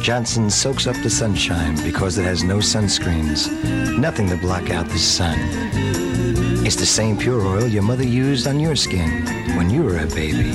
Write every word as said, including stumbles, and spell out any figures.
Johnson soaks up the sunshine because it has no sunscreens, nothing to block out the sun. It's the same pure oil your mother used on your skin when you were a baby.